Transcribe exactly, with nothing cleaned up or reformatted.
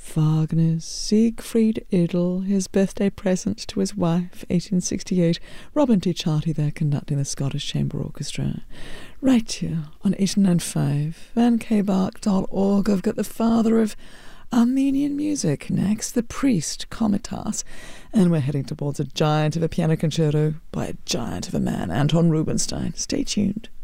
Wagner's Siegfried Idyll, his birthday present to his wife, eighteen sixty-eight. Robin T. Charty there conducting the Scottish Chamber Orchestra. Right here on eighty-nine point five, van k bark dot org. I've got the father of Armenian music next, the priest Komitas, and we're heading towards a giant of a piano concerto by a giant of a man, Anton Rubinstein. Stay tuned.